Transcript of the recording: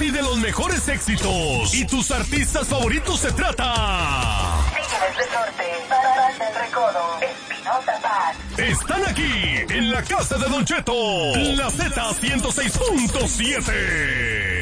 y de los mejores éxitos. Y tus artistas favoritos se trata. Tigres del Norte, Pararás del Recodo, Espinosa Paz. Están aquí, en la casa de Don Cheto, la Z 106.7.